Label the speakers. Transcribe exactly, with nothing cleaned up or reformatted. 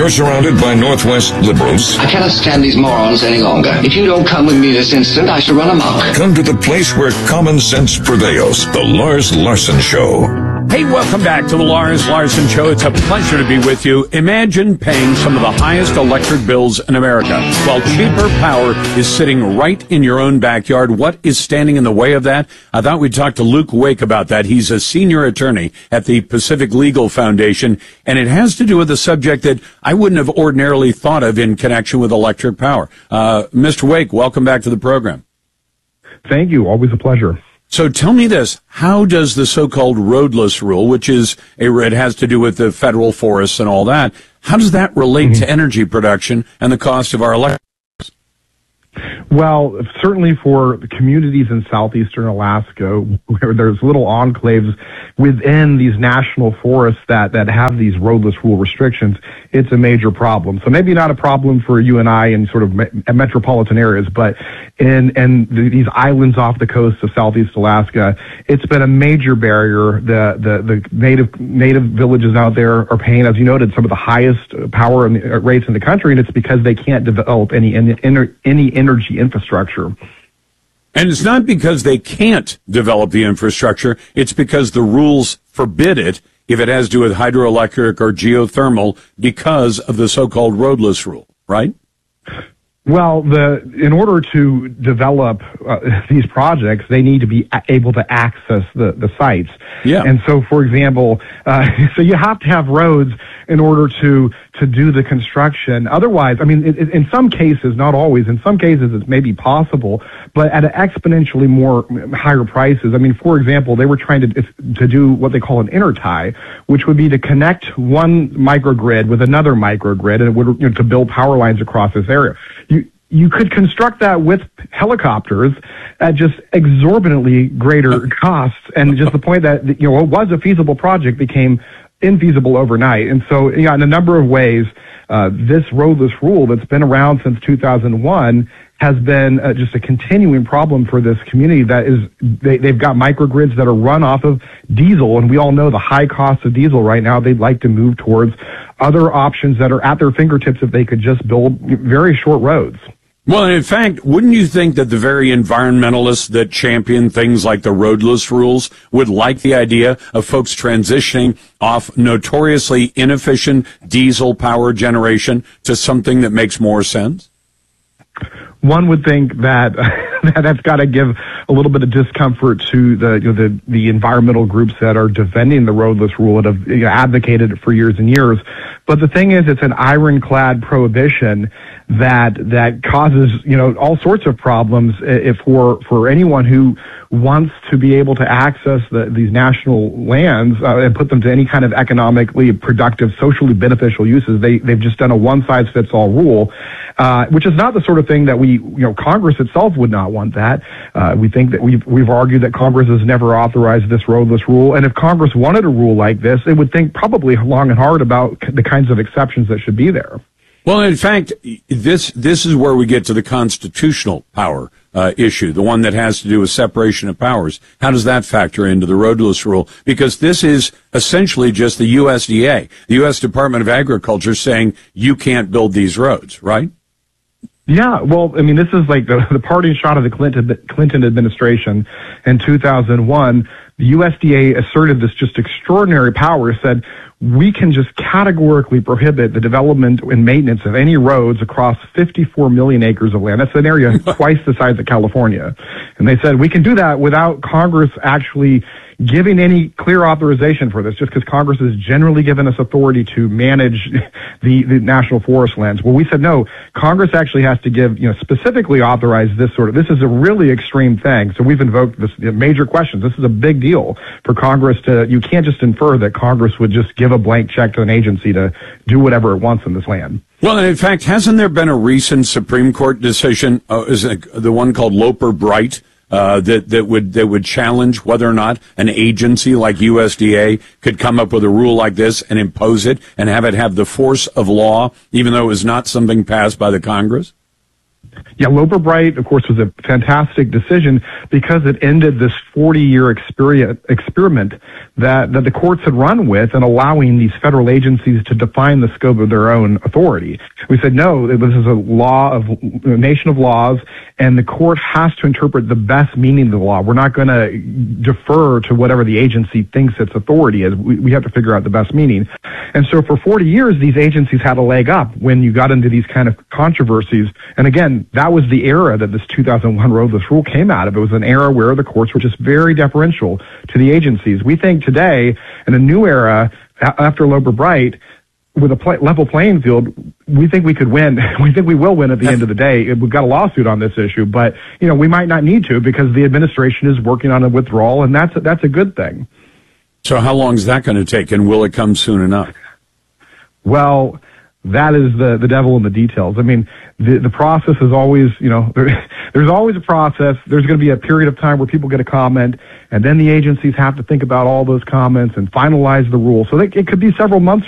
Speaker 1: are surrounded by Northwest liberals.
Speaker 2: I cannot stand these morons any longer. If you don't come with me this instant, I shall run amok.
Speaker 1: Come to the place where common sense prevails. The Lars Larson Show.
Speaker 3: Hey, welcome back to the Lars Larson Show. It's a pleasure to be with you. Imagine paying some of the highest electric bills in America while cheaper power is sitting right in your own backyard. What is standing in the way of that? I thought we'd talk to Luke Wake about that. He's a senior attorney at the Pacific Legal Foundation, and it has to do with a subject that I wouldn't have ordinarily thought of in connection with electric power. Uh, Mister Wake, welcome back to the program.
Speaker 4: Thank you. Always a pleasure.
Speaker 3: So tell me this, how does the so-called roadless rule, which is, a, it has to do with the federal forests and all that, how does that relate mm-hmm. to energy production and the cost of our electricity?
Speaker 4: Well, certainly for the communities in southeastern Alaska, where there's little enclaves within these national forests that, that have these roadless rule restrictions, it's a major problem. So maybe not a problem for you and I in sort of me- metropolitan areas, but in, in the, these islands off the coast of southeast Alaska, it's been a major barrier. The, the, the native, native villages out there are paying, as you noted, some of the highest power rates in the country, and it's because they can't develop any, any, any energy infrastructure.
Speaker 3: And it's not because they can't develop the infrastructure, it's because the rules forbid it if it has to do with hydroelectric or geothermal because of the so-called roadless rule, right?
Speaker 4: Well, the in order to develop uh, these projects, they need to be a- able to access the, the sites.
Speaker 3: Yeah.
Speaker 4: And so, for example, uh, so you have to have roads in order to to do the construction. Otherwise, I mean, it, it, in some cases, not always, in some cases it's maybe possible, but at exponentially more higher prices. I mean, for example, they were trying to to do what they call an intertie, which would be to connect one microgrid with another microgrid, and it would, you know, to build power lines across this area. You, You could construct that with helicopters at just exorbitantly greater costs, and just the point that, you know, what was a feasible project became infeasible overnight. And so, yeah, in a number of ways, uh, this roadless rule that's been around since two thousand one has been uh, just a continuing problem for this community. That is, they, they've got microgrids that are run off of diesel, and we all know the high cost of diesel right now. They'd like to move towards other options that are at their fingertips if they could just build very short roads.
Speaker 3: Well, in fact, wouldn't you think that the very environmentalists that champion things like the roadless rules would like the idea of folks transitioning off notoriously inefficient diesel power generation to something that makes more sense?
Speaker 4: One would think that that's got to give a little bit of discomfort to the, you know, the the environmental groups that are defending the roadless rule and have, you know, advocated it for years and years. But the thing is, it's an ironclad prohibition that that causes, you know, all sorts of problems if for for anyone who wants to be able to access the, these national lands uh, and put them to any kind of economically productive, socially beneficial uses. They they've just done a one size fits all rule, uh, which is not the sort of thing that we, you know, Congress itself would not want that. Uh, we think that we've we've argued that Congress has never authorized this roadless rule, and if Congress wanted a rule like this, it would think probably long and hard about the kinds of exceptions that should be there.
Speaker 3: Well, in fact, this this is where we get to the constitutional power uh, issue, the one that has to do with separation of powers. How does that factor into the roadless rule? Because this is essentially just the U S D A, the U S Department of Agriculture, saying you can't build these roads, right?
Speaker 4: Yeah, well, I mean, this is like the, the parting shot of the Clinton Clinton administration in two thousand one. The U S D A asserted this just extraordinary power, said, we can just categorically prohibit the development and maintenance of any roads across fifty-four million acres of land. That's an area twice the size of California. And they said we can do that without Congress actually giving any clear authorization for this, just because Congress has generally given us authority to manage the, the national forest lands. Well, we said, no, Congress actually has to give, you know, specifically authorize this sort of, this is a really extreme thing. So we've invoked this major questions. This is a big deal for Congress to, you can't just infer that Congress would just give a blank check to an agency to do whatever it wants in this land.
Speaker 3: Well, in fact, hasn't there been a recent Supreme Court decision, uh, is it the one called Loper-Bright, Uh, that, that would, that would challenge whether or not an agency like U S D A could come up with a rule like this and impose it and have it have the force of law, even though it was not something passed by the Congress?
Speaker 4: Yeah, Loper Bright, of course, was a fantastic decision because it ended this forty-year experiment that, that the courts had run with in allowing these federal agencies to define the scope of their own authority. We said, no, this is a law of a nation of laws, and the court has to interpret the best meaning of the law. We're not going to defer to whatever the agency thinks its authority is. We, we have to figure out the best meaning. And so for forty years, these agencies had a leg up when you got into these kind of controversies. And again, that was the era that this two thousand one roadless rule came out of. It was an era where the courts were just very deferential to the agencies. We think today, in a new era, after Loper Bright, with a play, level playing field, we think we could win. We think we will win at the end of the day. We've got a lawsuit on this issue, but you know we might not need to because the administration is working on a withdrawal, and that's a, that's a good thing.
Speaker 3: So how long is that going to take, and will it come soon enough?
Speaker 4: Well, that is the, the devil in the details. I mean, the, the process is always, you know, there, there's always a process. There's going to be a period of time where people get a comment, and then the agencies have to think about all those comments and finalize the rule. So they, it could be several months